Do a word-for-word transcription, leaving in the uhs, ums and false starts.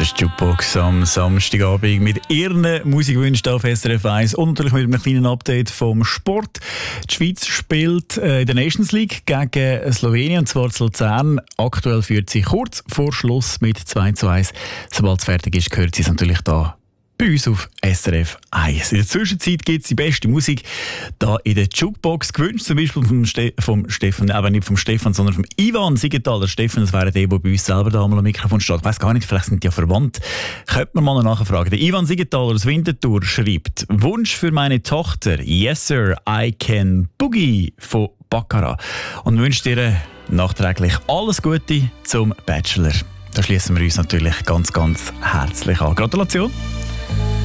Das ist die Jukebox am Samstagabend mit ihren Musikwünschen auf S R F eins und natürlich mit einem kleinen Update vom Sport. Die Schweiz spielt äh, in der Nations League gegen Slowenien, und zwar zu Luzern. Aktuell führt sie kurz vor Schluss mit zwei zu eins. Sobald es fertig ist, gehört sie natürlich da bei uns auf S R F eins. In der Zwischenzeit gibt es die beste Musik da in der Jukebox. Gewünscht zum Beispiel vom, Ste vom Stefan, aber nicht vom Stefan, sondern vom Ivan Siegenthaler. Stefan, das wäre der, der bei uns selber da mal am Mikrofon steht. Ich weiss gar nicht, vielleicht sind die ja verwandt. Könnte man mal nachfragen. Der Ivan Siegenthaler aus Winterthur schreibt: Wunsch für meine Tochter, Yes Sir, I Can Boogie von Baccarat. Und wünscht ihr nachträglich alles Gute zum Bachelor. Da schließen wir uns natürlich ganz, ganz herzlich an. Gratulation!